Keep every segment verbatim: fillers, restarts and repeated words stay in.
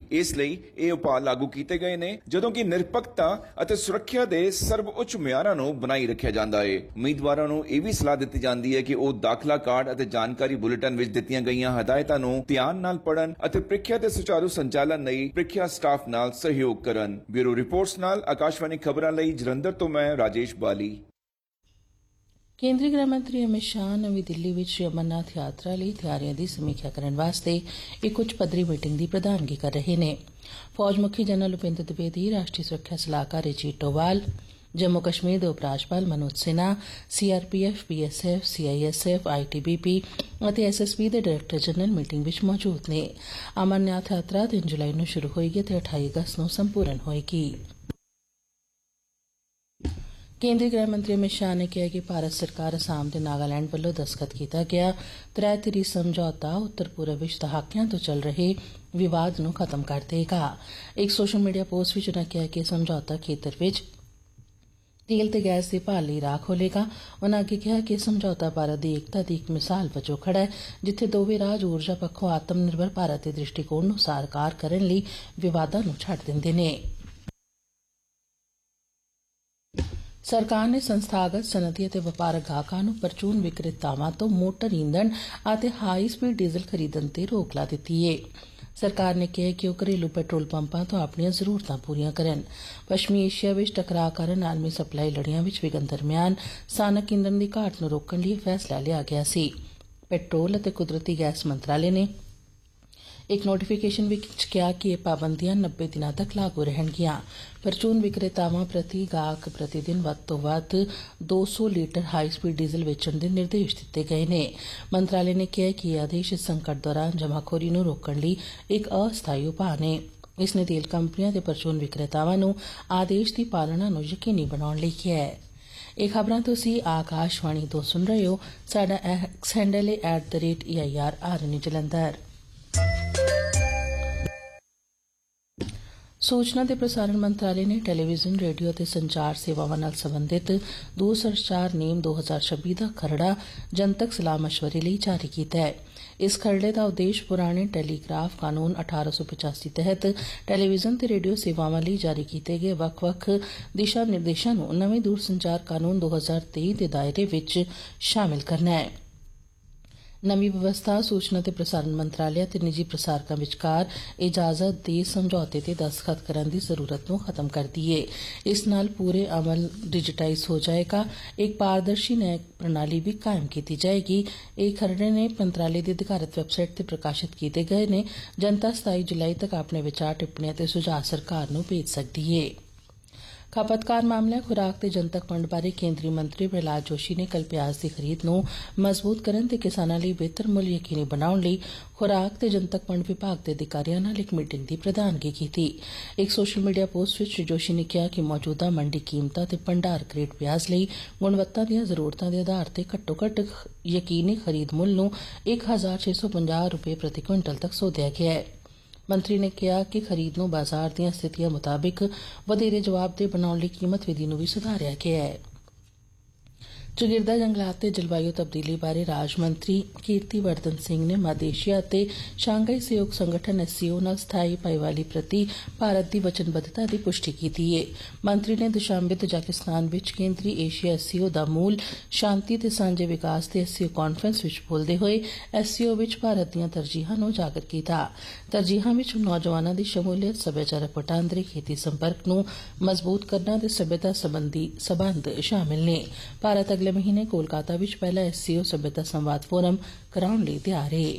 ਇਸ ਲਈ ਇਹ ਉਪਾਅ ਲਾਗੂ ਕੀਤੇ ਗਏ ਨੇ ਜਦੋਂ ਕਿ ਨਿਰਪੱਖਤਾ ਅਤੇ ਸੁਰੱਖਿਆ ਦੇ ਸਰਵਉੱਚ ਮਿਆਰਾਂ ਨੂੰ ਬਣਾਈ ਰੱਖਿਆ ਜਾਂਦਾ ਹੈ। ਉਮੀਦਵਾਰਾਂ ਨੂੰ ਇਹ ਵੀ ਸਲਾਹ ਦਿੱਤੀ ਜਾਂਦੀ ਹੈ ਕਿ ਉਹ ਦਾਖਲਾ ਕਾਰਡ ਅਤੇ ਜਾਣਕਾਰੀ ਬੁਲੇਟਿਨ ਵਿੱਚ ਦਿੱਤੀਆਂ ਗਈਆਂ ਹਦਾਇਤਾਂ ਨੂੰ ਧਿਆਨ ਨਾਲ ਪੜ੍ਹਨ ਅਤੇ ਪ੍ਰੀਖਿਆ ਦੇ ਸੁਚਾਰੂ ਸੰਚਾਲਨ ਲਈ ਪ੍ਰੀਖਿਆ ਸਟਾਫ ਨਾਲ ਸਹਿਯੋਗ ਕਰਨ। ਬਿਊਰੋ ਰਿਪੋਰਟਸ ਨਾਲ ਆਕਾਸ਼ਵਾਣੀ ਖਬਰਾਂ ਲਈ ਜਲੰਧਰ ਤੋਂ ਮੈਂ ਰਾਜੇਸ਼ ਬਾਲੀ। ਕੇਂਦਰੀ ਗ੍ਰਹਿ ਮੰਤਰੀ ਅਮਿਤ ਸ਼ਾਹ ਨਵੀਂ ਦਿੱਲੀ ਵਿੱਚ ਸ਼੍ਰੀ ਅਮਰਨਾਥ ਯਾਤਰਾ ਲਈ ਤਿਆਰੀਆਂ ਦੀ ਸਮੀਖਿਆ ਕਰਨ ਵਾਸਤੇ ਇੱਕ ਉੱਚ ਪੱਧਰੀ ਮੀਟਿੰਗ ਦੀ ਪ੍ਰਧਾਨਗੀ ਕਰ ਰਹੇ ਨੇ। ਫੌਜ ਮੁਖੀ ਜਨਰਲ ਉਪਿੰਦਰ ਦਵਿਵੇਦੀ, ਰਾਸ਼ਟਰੀ ਸੁਰੱਖਿਆ ਸਲਾਹਕਾਰ ਅਜੀਤ ਡੋਵਾਲ, ਜੰਮੂ ਕਸ਼ਮੀਰ ਦੇ ਉਪ ਰਾਜਪਾਲ Manoj Sinha, C R P F, B S F, C I S F, I T B P ਅਤੇ ਐਸ ਐਸ ਬੀ ਦੇ ਡਾਇਰੈਕਟਰ ਜਨਰਲ ਮੀਟਿੰਗ ਵਿੱਚ ਮੌਜੂਦ ਨੇ। ਅਮਰਨਾਥ ਯਾਤਰਾ ਤਿੰਨ ਜੁਲਾਈ ਨੂੰ ਸ਼ੁਰੂ ਹੋਏਗੀ ਅਤੇ ਅਠਾਈ ਅਗਸਤ ਨੂੰ ਸੰਪੂਰਨ ਹੋਏਗੀ। ਕੇਂਦਰੀ ਗ੍ਰਹਿ ਮੰਤਰੀ ਅਮਿਤ ਸ਼ਾਹ ਨੇ ਕਿਹਾ ਕਿ ਭਾਰਤ ਸਰਕਾਰ ਅਸਾਮ ਤੇ ਨਾਗਾਲੈਂਡ ਵੱਲੋਂ ਦਸਤਖਤ ਕੀਤਾ ਗਿਆ ਤ੍ਰੈ ਧਿਰੀ ਸਮਝੌਤਾ ਉੱਤਰ ਪੂਰਬ ਵਿੱਚ ਦਹਾਕਿਆਂ ਤੋਂ ਚੱਲ ਰਹੇ ਵਿਵਾਦ ਨੂੰ ਖਤਮ ਕਰ ਦੇਗਾ। ਇੱਕ ਸੋਸ਼ਲ ਮੀਡੀਆ ਪੋਸਟ ਵਿੱਚ ਉਨ੍ਹਾਂ ਕਿਹਾ ਕਿ ਸਮਝੌਤਾ ਖੇਤਰ ਵਿੱਚ ਤੇਲ ਤੇ ਗੈਸ ਦੇ ਭਾਅ ਲਈ ਰਾਹ ਖੋਲ੍ਹੇਗਾ। ਉਨ੍ਹਾਂ ਅੱਗੇ ਕਿਹਾ ਕਿ ਸਮਝੌਤਾ ਭਾਰਤ ਦੀ ਏਕਤਾ ਦੀ ਇੱਕ ਮਿਸਾਲ ਵਜੋਂ ਖੜਾ ਹੈ, ਜਿੱਥੇ ਦੋਵੇਂ ਰਾਜ ਊਰਜਾ ਪੱਖੋਂ ਆਤਮ ਨਿਰਭਰ ਭਾਰਤ ਦੇ ਦ੍ਰਿਸ਼ਟੀਕੋਣ ਨੂੰ ਸਾਕਾਰ ਕਰਨ ਲਈ ਵਿਵਾਦਾਂ ਨੂੰ ਛੱਡ ਦਿੰਦੇ ਨੇ। ਸਰਕਾਰ ਨੇ ਸੰਸਥਾਗਤ, ਸਨਅਤੀ ਅਤੇ ਵਪਾਰਕ ਗਾਹਕਾਂ ਨੂੰ ਪਰਚੂਨ ਵਿਕਰੇਤਾਵਾਂ ਤੋਂ ਮੋਟਰ ਈਂਧਣ ਅਤੇ ਹਾਈ ਸਪੀਡ ਡੀਜ਼ਲ ਖਰੀਦਣ ਤੇ ਰੋਕ ਲਾ ਦਿੱਤੀ ਹੈ। ਸਰਕਾਰ ਨੇ ਕਿਹਾ ਕਿ ਉਹ ਘਰੇਲੂ ਪੈਟਰੋਲ ਪੰਪਾਂ ਤੋਂ ਆਪਣੀਆਂ ਜ਼ਰੂਰਤਾਂ ਪੂਰੀਆਂ ਕਰਨ। ਪੱਛਮੀ ਏਸ਼ੀਆ ਵਿੱਚ ਟਕਰਾਅ ਕਾਰਨ ਆਲਮੀ ਸਪਲਾਈ ਲੜੀਆਂ ਵਿੱਚ ਵਿਘਨ ਦਰਮਿਆਨ ਸਥਾਨਕ ਈਂਧਣ ਦੀ ਘਾਟ ਨੂੰ ਰੋਕਣ ਲਈ ਫੈਸਲਾ ਲਿਆ ਗਿਆ ਸੀ। ਪੈਟਰੋਲ ਅਤੇ ਕੁਦਰਤੀ ਗੈਸ ਮੰਤਰਾਲੇ ਨੇ ਇੱਕ ਨੋਟੀਫਿਕੇਸ਼ਨ ਵਿੱਚ ਕਿਹਾ ਕਿ ਇਹ ਪਾਬੰਦੀਆਂ ਨੱਬੇ ਦਿਨਾਂ ਤੱਕ ਲਾਗੂ ਰਹਿਣਗੀਆਂ। ਪਰਚੂਨ ਵਿਕਰੇਤਾਵਾਂ ਪ੍ਰਤੀ ਗਾਹਕ ਪ੍ਰਤੀ ਦਿਨ ਵੱਧ ਤੋਂ ਵੱਧ ਦੋ ਸੌ ਲੀਟਰ ਹਾਈ ਸਪੀਡ ਡੀਜ਼ਲ ਵੇਚਣ ਦੇ ਨਿਰਦੇਸ਼ ਦਿੱਤੇ ਗਏ ਨੇ। ਮੰਤਰਾਲੇ ਨੇ ਕਿਹਾ ਕਿ ਇਹ ਆਦੇਸ਼ ਇਸ ਸੰਕਟ ਦੌਰਾਨ ਜਮਾਖੋਰੀ ਨੂੰ ਰੋਕਣ ਲਈ ਇੱਕ ਅਸਥਾਈ ਉਪਾਅ ਨੇ। ਇਸ ਨੇ ਤੇਲ ਕੰਪਨੀਆਂ ਤੇ ਪਰਚੂਨ ਵਿਕਰੇਤਾਵਾਂ ਨੂੰ ਆਦੇਸ਼ ਦੀ ਪਾਲਣਾ ਨੂੰ ਯਕੀਨੀ ਬਣਾਉਣ ਲਈ ਕਿਹਾ ਹੈ। ਇਹ ਖਬਰਾਂ ਤੁਸੀਂ ਆਕਾਸ਼ਵਾਣੀ ਤੋਂ ਸੁਣ ਰਹੇ ਹੋ। ਸਾਡਾ ਐਕਸ ਹੈਂਡਲ ਹੈ at the rate E I R R ਐਨ ਜਲੰਧਰ। ਸੂਚਨਾ ਤੇ ਪ੍ਰਸਾਰਣ ਮੰਤਰਾਲੇ ਨੇ ਟੈਲੀਵਿਜ਼ਨ, ਰੇਡੀਓ ਅਤੇ ਸੰਚਾਰ ਸੇਵਾਵਾਂ ਨਾਲ ਸਬੰਧਿਤ ਦੂਰਸੰਚਾਰ ਨੇਮ ਦੋ ਹਜ਼ਾਰ ਛੱਬੀ ਦਾ ਖਰੜਾ ਜਨਤਕ ਸਲਾਹ ਮਸ਼ਵਰੇ ਲਈ ਜਾਰੀ ਕੀਤਾ ਹੈ। ਇਸ ਖਰੜੇ ਦਾ ਉਦੇਸ਼ ਪੁਰਾਣੇ ਟੈਲੀਗ੍ਰਾਫ ਕਾਨੂੰਨ ਅਠਾਰਾਂ ਸੌ ਪਚਾਸੀ ਤਹਿਤ ਟੈਲੀਵਿਜ਼ਨ ਤੇ ਰੇਡੀਓ ਸੇਵਾਵਾਂ ਲਈ ਜਾਰੀ ਕੀਤੇ ਗਏ ਵੱਖ-ਵੱਖ ਦਿਸ਼ਾ ਨਿਰਦੇਸ਼ਾਂ ਨੂੰ ਨਵੇਂ ਦੂਰਸੰਚਾਰ ਕਾਨੂੰਨ ਦੋ ਹਜ਼ਾਰ ਤੇਈ ਦੇ ਦਾਇਰੇ ਵਿੱਚ ਸ਼ਾਮਿਲ ਕਰਨਾ ਹੈ। ਨਵੀਂ ਵਿਵਸਥਾ ਸੂਚਨਾ ਤੇ ਪ੍ਰਸਾਰਣ ਮੰਤਰਾਲੇ ਅਤੇ ਨਿੱਜੀ ਪ੍ਰਸਾਰਕਾਂ ਵਿਚਕਾਰ ਇਜਾਜ਼ਤ ਦੇ ਸਮਝੌਤੇ ਤੇ ਦਸਤਖਤ ਕਰਨ ਦੀ ਜ਼ਰੂਰਤ ਨੂੰ ਖਤਮ ਕਰਦੀ ਹੈ। ਇਸ ਨਾਲ ਪੂਰੇ ਅਮਲ ਡਿਜੀਟਾਈਜ਼ ਹੋ ਜਾਏਗਾ। ਇੱਕ ਪਾਰਦਰਸ਼ੀ ਨਿਆਇਕ ਪ੍ਰਣਾਲੀ ਵੀ ਕਾਇਮ ਕੀਤੀ ਜਾਏਗੀ। ਇਹ ਖਰੜੇ ਨੇ ਮੰਤਰਾਲੇ ਦੀ ਅਧਿਕਾਰਤ ਵੈਬਸਾਈਟ ਤੇ ਪ੍ਰਕਾਸ਼ਿਤ ਕੀਤੇ ਗਏ ਨੇ। ਜਨਤਾ ਸਤਾਈ ਜੁਲਾਈ ਤੱਕ ਆਪਣੇ ਵਿਚਾਰ, ਟਿੱਪਣੀਆਂ ਤੇ ਸੁਝਾਅ ਸਰਕਾਰ ਨੂੰ ਭੇਜ ਸਕਦੀ ਹੈ। ਖਪਤਕਾਰ ਮਾਮਲਿਆਂ, ਖੁਰਾਕ ਤੇ ਜਨਤਕ ਵੰਡ ਬਾਰੇ ਕੇਂਦਰੀ ਮੰਤਰੀ ਪ੍ਰਹਲਾਦ ਜੋਸ਼ੀ ਨੇ ਕੱਲ ਪਿਆਜ਼ ਦੀ ਖਰੀਦ ਨੂੰ ਮਜ਼ਬੂਤ ਕਰਨ ਤੇ ਕਿਸਾਨਾਂ ਲਈ ਬਿਹਤਰ ਮੁੱਲ ਯਕੀਨੀ ਬਣਾਉਣ ਲਈ ਖੁਰਾਕ ਤੇ ਜਨਤਕ ਵੰਡ ਵਿਭਾਗ ਦੇ ਅਧਿਕਾਰੀਆਂ ਨਾਲ ਇੱਕ ਮੀਟਿੰਗ ਦੀ ਪ੍ਰਧਾਨਗੀ ਕੀਤੀ। ਇੱਕ ਸੋਸ਼ਲ ਮੀਡੀਆ ਪੋਸਟ ਵਿੱਚ ਸ਼੍ਰੀ ਜੋਸ਼ੀ ਨੇ ਕਿਹਾ ਕਿ ਮੌਜੂਦਾ ਮੰਡੀ ਕੀਮਤਾਂ ਤੇ ਭੰਡਾਰ ਗ੍ਰੇਡ ਪਿਆਜ਼ ਲਈ ਗੁਣਵੱਤਾ ਦੀਆਂ ਜ਼ਰੂਰਤਾਂ ਦੇ ਆਧਾਰ ਤੇ ਘੱਟੋ ਘੱਟ ਯਕੀਨੀ ਖਰੀਦ ਮੁੱਲ ਨੂੰ ਇੱਕ ਹਜ਼ਾਰ ਛੇ ਸੌ ਪੰਜਾਹ ਰੁਪਏ ਪ੍ਰਤੀ ਕੁਇੰਟਲ ਤੱਕ ਸੋਧਿਆ ਗਿਆ ਹੈ। ਮੰਤਰੀ ਨੇ ਕਿਹਾ ਕਿ ਖਰੀਦ ਨੂੰ ਬਾਜ਼ਾਰ ਦੀਆਂ ਸਥਿਤੀਆਂ ਮੁਤਾਬਿਕ ਵਧੇਰੇ ਜਵਾਬਦੇਹ ਬਣਾਉਣ ਲਈ ਕੀਮਤ ਵਿਧੀ ਨੂੰ ਵੀ ਸੁਧਾਰਿਆ ਗਿਆ ਹੈ। ਚੌਗਿਰਦਾ ਜੰਗਲਾਤ ਤੇ ਜਲਵਾਯੂ ਤਬਦੀਲੀ ਬਾਰੇ ਰਾਜ ਮੰਤਰੀ ਕੀਰਤੀ ਵਰਧਨ ਸਿੰਘ ਨੇ ਮੱਧ ਏਸ਼ੀਆ ਅਤੇ ਸ਼ਾਂਘਾਈ ਸਹਿਯੋਗ ਸੰਗਠਨ ਐਸ ਸੀ ਓ ਨਾਲ ਸਥਾਈ ਭਾਈਵਾਲੀ ਪ੍ਰਤੀ ਭਾਰਤ ਦੀ ਵਚਨਬੱਧਤਾ ਦੀ ਪੁਸ਼ਟੀ ਕੀਤੀ ਹੈ। ਮੰਤਰੀ ਨੇ ਦੁਸ਼ਾਂਬੇ ਤਜਾਕਿਸਤਾਨ ਵਿੱਚ ਕੇਂਦਰੀ ਏਸ਼ੀਆ ਐਸ ਸੀ ਓ ਦਾ ਮੂਲ ਸ਼ਾਂਤੀ ਤੇ ਸਾਂਝੇ ਵਿਕਾਸ ਤੇ ਐਸ ਸੀ ਓ ਕਾਨਫਰੰਸ ਵਿੱਚ ਬੋਲਦੇ ਹੋਏ ਐਸ ਸੀ ਓ ਵਿੱਚ ਭਾਰਤ ਦੀਆਂ ਤਰਜੀਹਾਂ ਨੂੰ ਉਜਾਗਰ ਕੀਤਾ। ਤਰਜੀਹਾਂ ਵਿੱਚ ਨੌਜਵਾਨਾਂ ਦੀ ਸ਼ਮੂਲੀਅਤ, ਸੱਭਿਆਚਾਰਕ ਵਟਾਂਦਰੇ, ਖੇਤੀ ਸੰਪਰਕ ਨੂੰ ਮਜ਼ਬੂਤ ਕਰਨਾ ਤੇ ਸੱਭਿਅਤਾ ਸੰਬੰਧੀ ਸਬੰਧ ਸ਼ਾਮਿਲ ਨੇ। ਭਾਰਤ ਅਗਲੇ ਮਹੀਨੇ ਕੋਲਕਾਤਾ ਵਿੱਚ ਪਹਿਲਾ ਐਸ ਸੀ ਓ ਸੱਭਿਅਤਾ ਸੰਵਾਦ ਫੋਰਮ ਕਰਾਉਣ ਲਈ ਤਿਆਰ ਹੈ।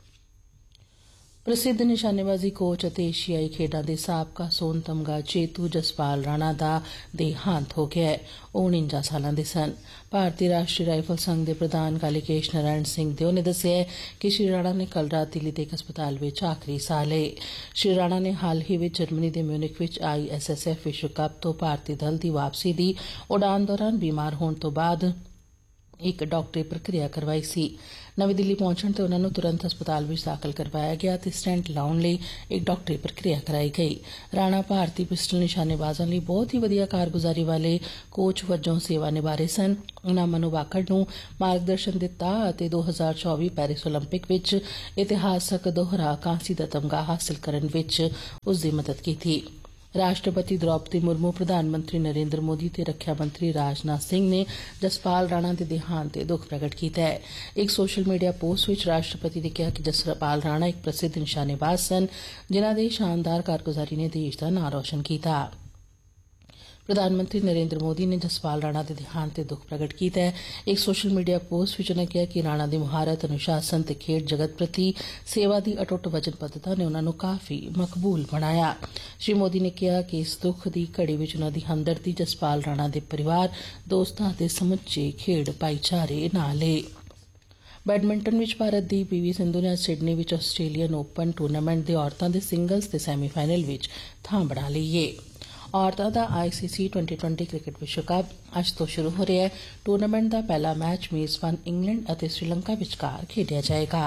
ਪ੍ਰਸਿੱਧ ਨਿਸ਼ਾਨੇਬਾਜ਼ੀ ਕੋਚ ਅਤੇ ਏਸ਼ੀਆਈ ਖੇਡਾਂ ਦੇ ਸਾਬਕਾ ਸੋਨ ਤਮਗਾ ਜੇਤੂ ਜਸਪਾਲ ਰਾਣਾ ਦਾ ਦੇਹਾਂਤ ਹੋ ਗਿਆ ਹੈ। ਉਹ ਉਣੰਜਾ ਸਾਲਾਂ ਦੇ ਸਨ। ਭਾਰਤੀ ਰਾਸ਼ਟਰੀ ਰਾਈਫਲ ਸੰਘ ਦੇ ਪ੍ਰਧਾਨ ਕਾਲੀਕੇਸ਼ ਨਾਰਾਇਣ ਸਿੰਘ ਦਿਓ ਨੇ ਦੱਸਿਆ ਕਿ ਸ਼੍ਰੀ ਰਾਣਾ ਨੇ ਕੱਲ ਰਾਤ ਦਿੱਲੀ ਦੇ ਇੱਕ ਹਸਪਤਾਲ ਵਿੱਚ ਆਖਰੀ ਸਾਹ ਲਏ। ਸ਼੍ਰੀ ਰਾਣਾ ਨੇ ਹਾਲ ਹੀ ਵਿੱਚ ਜਰਮਨੀ ਦੇ ਮਿਊਨਿਕ ਵਿੱਚ ਆਈ ਐਸ ਐਸ ਐਫ ਵਿਸ਼ਵ ਕੱਪ ਤੋਂ ਭਾਰਤੀ ਦਲ ਦੀ ਵਾਪਸੀ ਦੀ ਉਡਾਨ ਦੌਰਾਨ ਬੀਮਾਰ ਹੋਣ ਤੋਂ ਬਾਅਦ ਇੱਕ ਡਾਕਟਰੀ ਪ੍ਰਕਿਰਿਆ ਕਰਵਾਈ ਸੀ। ਨਵੀਂ ਦਿੱਲੀ ਪਹੁੰਚਣ ਤੇ ਉਨ੍ਹਾਂ ਨੂੰ ਤੁਰੰਤ ਹਸਪਤਾਲ ਵਿੱਚ ਦਾਖਲ ਕਰਵਾਇਆ ਗਿਆ ਤੇ ਸਟੈਂਟ ਲਾਉਣ ਲਈ ਇੱਕ ਡਾਕਟਰੀ ਪ੍ਰਕਿਰਿਆ ਕਰਾਈ ਗਈ। ਰਾਣਾ ਭਾਰਤੀ ਪਿਸਟਲ ਨਿਸ਼ਾਨੇਬਾਜ਼ਾਂ ਲਈ ਬਹੁਤ ਹੀ ਵਧੀਆ ਕਾਰਗੁਜ਼ਾਰੀ ਵਾਲੇ ਕੋਚ ਵਜੋਂ ਸੇਵਾ ਨਿਭਾ ਰਹੇ ਸਨ। ਉਨ੍ਹਾਂ ਮਨੂ ਬਾਕੜ ਨੂੰ ਮਾਰਗਦਰਸ਼ਨ ਦਿੱਤਾ ਅਤੇ ਦੋ ਹਜ਼ਾਰ ਚੌਵੀ ਪੈਰਿਸ ਓਲੰਪਿਕ ਵਿੱਚ ਇਤਿਹਾਸਕ ਦੋਹਰਾ ਕਾਂਸੀ ਦਾ ਤਮਗਾ ਹਾਸਲ ਕਰਨ ਵਿੱਚ ਉਸ ਦੀ ਮਦਦ ਕੀਤੀ। ਰਾਸ਼ਟਰਪਤੀ ਦ੍ਰੌਪਦੀ ਮੁਰਮੂ, ਪ੍ਰਧਾਨ ਮੰਤਰੀ ਨਰਿੰਦਰ ਮੋਦੀ ਤੇ ਰੱਖਿਆ ਮੰਤਰੀ ਰਾਜਨਾਥ ਸਿੰਘ ਨੇ ਜਸਪਾਲ ਰਾਣਾ ਦੇ ਦੇਹਾਂਤ ਤੇ ਦੁੱਖ ਪ੍ਰਗਟ ਕੀਤਾ ਹੈ। ਇੱਕ ਸੋਸ਼ਲ ਮੀਡੀਆ ਪੋਸਟ ਵਿੱਚ ਰਾਸ਼ਟਰਪਤੀ ਨੇ ਕਿਹਾ ਕਿ ਜਸਪਾਲ ਰਾਣਾ ਇੱਕ ਪ੍ਰਸਿੱਧ ਨਿਸ਼ਾਨੇਬਾਜ਼ ਸਨ, ਜਿਨ੍ਹਾਂ ਦੀ ਸ਼ਾਨਦਾਰ ਕਾਰਗੁਜ਼ਾਰੀ ਨੇ ਦੇਸ਼ ਦਾ ਨਾਂ ਰੌਸ਼ਨ ਕੀਤਾ। ਪ੍ਰਧਾਨ ਮੰਤਰੀ ਨਰਿੰਦਰ ਮੋਦੀ ਨੇ ਜਸਪਾਲ ਰਾਣਾ ਦੇ ਦੇਹਾਂਤ ਤੇ ਦੁੱਖ ਪ੍ਰਗਟ ਕੀਤਾ ਹੈ। ਇੱਕ ਸੋਸ਼ਲ ਮੀਡੀਆ ਪੋਸਟ ਵਿੱਚ ਉਨ੍ਹਾਂ ਕਿਹਾ ਕਿ ਰਾਣਾ ਦੀ ਮੁਹਾਰਤ, ਅਨੁਸ਼ਾਸਨ ਤੇ ਖੇਡ ਜਗਤ ਪ੍ਰਤੀ ਸੇਵਾ ਦੀ ਅਟੁੱਟ ਵਚਨਬੱਧਤਾ ਨੇ ਉਨ੍ਹਾਂ ਨੂੰ ਕਾਫੀ ਮਕਬੂਲ ਬਣਾਇਆ। ਸ਼੍ਰੀ ਮੋਦੀ ਨੇ ਕਿਹਾ ਕਿ ਇਸ ਦੁੱਖ ਦੀ ਘੜੀ ਵਿੱਚ ਉਨ੍ਹਾਂ ਦੀ ਹਮਦਰਦੀ ਜਸਪਾਲ ਰਾਣਾ ਦੇ ਪਰਿਵਾਰ, ਦੋਸਤਾਂ ਤੇ ਸਮੁੱਚੇ ਖੇਡ ਭਾਈਚਾਰੇ ਨਾਲ ਏ। ਬੈਡਮਿੰਟਨ ਵਿੱਚ ਭਾਰਤ ਦੀ ਪੀ ਵੀ ਸਿੰਧੂ ਨੇ ਅੱਜ ਸਿਡਨੀ ਵਿੱਚ ਆਸਟ੍ਰੇਲੀਅਨ ਓਪਨ ਟੂਰਨਾਮੈਂਟ ਦੇ ਔਰਤਾਂ ਦੇ ਸਿੰਗਲਜ਼ ਤੇ ਸੈਮੀਫਾਈਨਲ ਵਿੱਚ ਥਾਂ ਬਣਾ ਲਈ ਏ। ਔਰਤਾਂ ਦਾ ਆਈ ਸੀ ਸੀ ਟਵੈਂਟੀ ਟਵੈਂਟੀ ਕ੍ਰਿਕਟ ਵਿਸ਼ਵ ਕੱਪ ਅੱਜ ਤੋਂ ਸ਼ੁਰੂ ਹੋ ਰਿਹਾ ਹੈ। ਟੂਰਨਾਮੈਂਟ ਦਾ ਪਹਿਲਾ ਮੈਚ ਮੇਜ਼ਬਾਨ ਇੰਗਲੈਂਡ ਅਤੇ ਸ੍ਰੀਲੰਕਾ ਵਿਚਕਾਰ ਖੇਡਿਆ ਜਾਏਗਾ।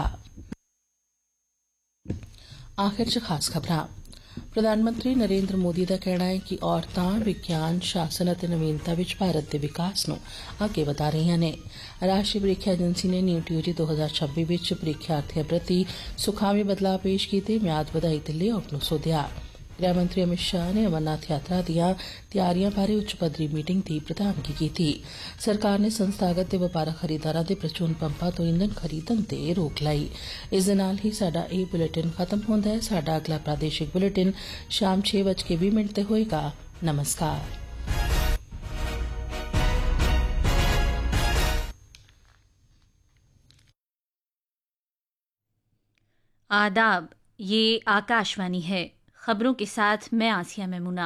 ਆਖਿਰ 'ਚ ਖਾਸ ਖਬਰਾਂ। ਪ੍ਰਧਾਨ ਮੰਤਰੀ ਨਰਿੰਦਰ ਮੋਦੀ ਦਾ ਕਹਿਣਾ ਹੈ ਕਿ ਔਰਤਾਂ ਵਿਗਿਆਨ, ਸ਼ਾਸਨ ਅਤੇ ਨਵੀਨਤਾ ਵਿੱਚ ਭਾਰਤ ਦੇ ਵਿਕਾਸ ਨੂੰ ਅੱਗੇ ਵਧਾ ਰਹੀਆਂ ਨੇ। ਰਾਸ਼ਟਰੀ ਪ੍ਰੀਖਿਆ ਏਜੰਸੀ ਨੇ ਨੀਟ ਯੂ ਜੀ ਦੋ ਹਜ਼ਾਰ ਛੱਬੀ ਵਿੱਚ ਪ੍ਰੀਖਿਆਰਥੀਆਂ ਪ੍ਰਤੀ ਸੁਖਾਵੀ ਬਦਲਾਅ ਪੇਸ਼ ਕੀਤੇ, ਮਿਆਦ ਵਧਾਈ ਤੇ ਲੇਆਊਟ ਨੂੰ ਸੋਧਿਆ। ਗ੍ਰਹਿ ਮੰਤਰੀ ਅਮਿਤ ਸ਼ਾਹ ਨੇ ਅਮਰਨਾਥ ਯਾਤਰਾ ਦੀਆਂ ਤਿਆਰੀਆਂ ਬਾਰੇ ਉੱਚ ਪੱਧਰੀ ਮੀਟਿੰਗ ਦੀ ਪ੍ਰਧਾਨਗੀ ਕੀਤੀ। ਸਰਕਾਰ ਨੇ ਸੰਸਥਾਗਤ ਤੇ ਵਪਾਰਕ ਖਰੀਦਦਾਰਾਂ ਦੇ ਪ੍ਰਚੂਨ ਪੰਪਾਂ ਤੋਂ ਇੰਧਨ ਖਰੀਦਣ ਤੇ ਰੋਕ ਲਾਈ। ਇਸ ਦੇ ਨਾਲ ਹੀ ਸਾਡਾ ਇਹ ਬੁਲੇਟਿਨ ਖਤਮ ਹੁੰਦਾ ਹੈ। ਸਾਡਾ ਅਗਲਾ ਪ੍ਰਾਦੇਸ਼ਿਕ ਬੁਲੇਟਿਨ ਸ਼ਾਮ ਛੇ ਵੱਜ ਕੇ ਵੀਹ ਮਿੰਟ ਤੇ ਹੋਏਗਾ। ਨਮਸਕਾਰ। आदाब, ये आकाशवाणी है। खबरों के साथ मैं आसिया मेमुना।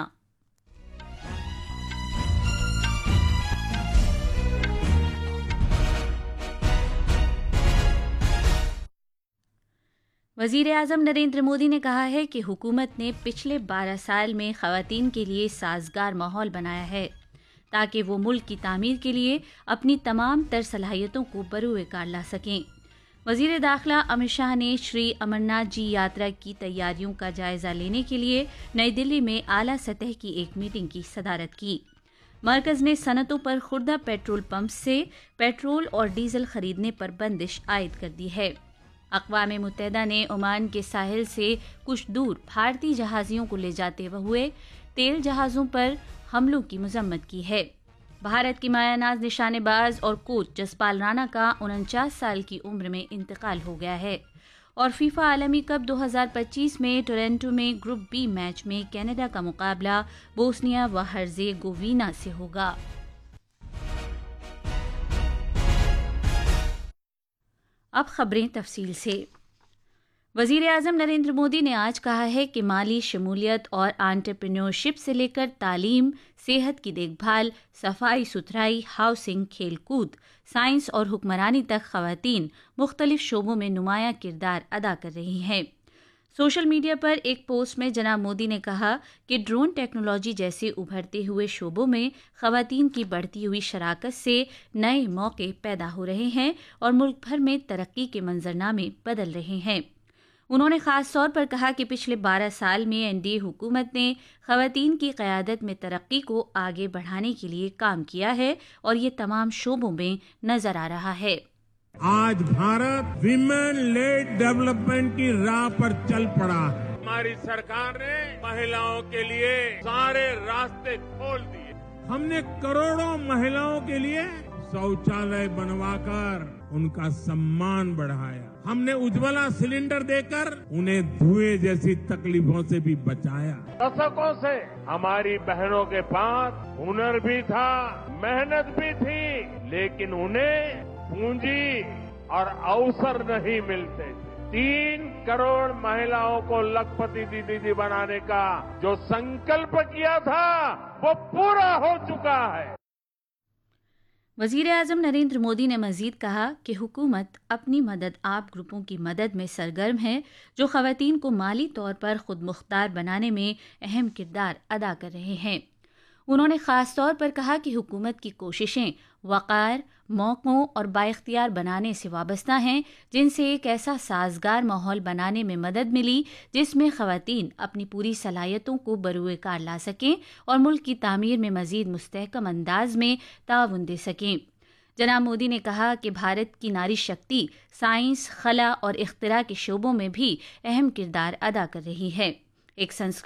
वजीर आज़म नरेंद्र मोदी ने कहा है कि हुकूमत ने पिछले बारह साल में ख़वातीन के लिए साजगार माहौल बनाया है ताकि वो मुल्क की तामीर के लिए अपनी तमाम तर सलाहियतों को बरूए कार ला सकें। वजीर दाखिला अमित शाह ने श्री अमरनाथ जी यात्रा की तैयारियों का जायजा लेने के लिए नई दिल्ली में आला सतह की एक मीटिंग की सदारत की। मरकज ने सनतों पर खुर्दा पेट्रोल पंप से पेट्रोल और डीजल खरीदने पर बंदिश आयद कर दी है। अक़वाम मुत्तहिदा ने ओमान के साहिल से कुछ दूर भारतीय जहाजियों को ले जाते हुए तेल जहाज़ों पर हमलों की मजम्मत की है। भारत की मायानाज निशानेबाज और कोच जसपाल राणा का उनचास साल की उम्र में इंतकाल हो गया है और फीफा आलमी कप दो हज़ार पच्चीस में टोरंटो में ग्रुप बी मैच में कनाडा का मुकाबला बोस्निया व हर्जेगोविना से होगा। अब खबरें तफसील से। वजीर आज़म नरेंद्र मोदी ने आज कहा है कि माली शमूलियत और एंटरप्रेन्योरशिप से लेकर तालीम, सेहत की देखभाल, सफाई सुथराई, हाउसिंग, खेलकूद, साइंस और हुक्मरानी तक ख़वातीन मुख्तलिफ शोबों में नुमायां किरदार अदा कर रही हैं। सोशल मीडिया पर एक पोस्ट में जनाब मोदी ने कहा कि ड्रोन टेक्नोलॉजी जैसे उभरते हुए शोबों में ख़वातीन की बढ़ती हुई शराकत से नए मौके पैदा हो रहे हैं और मुल्क भर में तरक्की के मंजरनामे बदल रहे हैं। उन्होंने खास तौर पर कहा कि पिछले बारह साल में एनडीए हुकूमत ने ख़वातीन की क़यादत में तरक्की को आगे बढ़ाने के लिए काम किया है और ये तमाम शोबों में नजर आ रहा है। आज भारत विमेन लेड डेवलपमेंट की राह पर चल पड़ा है। हमारी सरकार ने महिलाओं के लिए सारे रास्ते खोल दिए। हमने करोड़ों महिलाओं के लिए शौचालय बनवाकर उनका सम्मान बढ़ाया। हमने उज्ज्वला सिलेंडर देकर उन्हें धुएं जैसी तकलीफों से भी बचाया। दशकों से हमारी बहनों के पास हुनर भी था, मेहनत भी थी, लेकिन उन्हें पूंजी और अवसर नहीं मिलते थे। तीन करोड़ महिलाओं को लखपति दीदी बनाने का जो संकल्प किया था वो पूरा हो चुका है। वजीर आज़म नरेंद्र मोदी ने मजीद कहा कि हुकूमत अपनी मदद आप ग्रुपों की मदद में सरगर्म है जो ख़वातीन को माली तौर पर खुद मुख्तार बनाने में अहम किरदार अदा कर रहे हैं। उन्होंने खास तौर पर कहा कि हुकूमत की कोशिशें वक़ार, मौक़ों और बाइख्तियार बनाने से वाबस्ता हैं, जिनसे एक ऐसा साजगार माहौल बनाने में मदद मिली जिसमें ख़वातीन अपनी पूरी सलाहियतों को बरूए कार ला सकें और मुल्क की तामीर में मज़ीद मुस्तहकम अंदाज में ताउन दे सकें। जनाब मोदी ने कहा कि भारत की नारी शक्ति साइंस, खला और इख्तिरा के शोबों में भी अहम किरदार अदा कर रही है। एक